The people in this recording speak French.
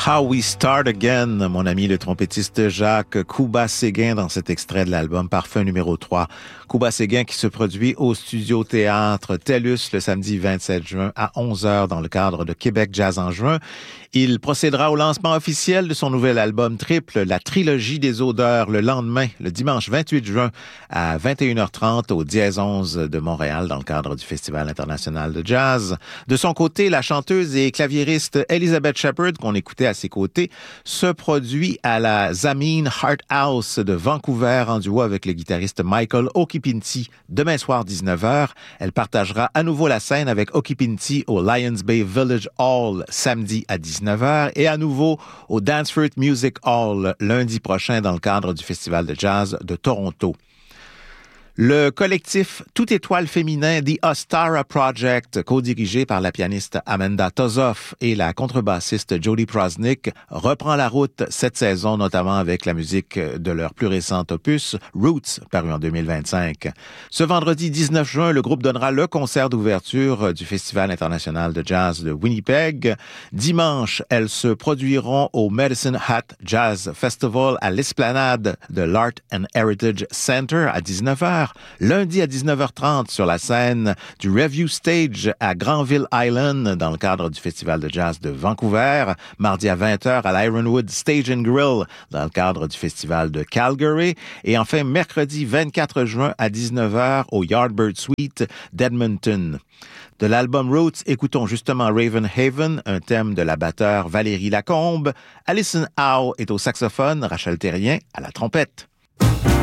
How We Start Again, mon ami le trompettiste Jacques Cuba Séguin dans cet extrait de l'album Parfum numéro 3. Cuba Séguin qui se produit au Studio Théâtre TELUS le samedi 27 juin à 11h dans le cadre de Québec Jazz en juin. Il procédera au lancement officiel de son nouvel album triple, La Trilogie des Odeurs, le lendemain, le dimanche 28 juin à 21h30 au Dièse 11 de Montréal dans le cadre du Festival international de jazz. De son côté, la chanteuse et claviériste Elizabeth Shepherd, qu'on écoutait à ses côtés, se produit à la Zameen Heart House de Vancouver en duo avec le guitariste Michael Okipinti. Demain soir 19h, elle partagera à nouveau la scène avec Okipinti au Lions Bay Village Hall samedi à 19h et à nouveau au Dansford Music Hall lundi prochain dans le cadre du Festival de jazz de Toronto. Le collectif Toute étoile féminin The Ostara Project, co-dirigé par la pianiste Amanda Tozoff et la contrebassiste Jody Prosnick, reprend la route cette saison, notamment avec la musique de leur plus récent opus, Roots, paru en 2025. Ce vendredi 19 juin, le groupe donnera le concert d'ouverture du Festival international de jazz de Winnipeg. Dimanche, elles se produiront au Medicine Hat Jazz Festival à l'esplanade de l'Art and Heritage Center à 19h. Lundi à 19h30 sur la scène du Review Stage à Granville Island dans le cadre du Festival de jazz de Vancouver. Mardi à 20h à l'Ironwood Stage and Grill dans le cadre du Festival de Calgary. Et enfin, mercredi 24 juin à 19h au Yardbird Suite d'Edmonton. De l'album Roots, écoutons justement Raven Haven, un thème de la batteure Valérie Lacombe. Alison Howe est au saxophone, Rachel Terrien à la trompette.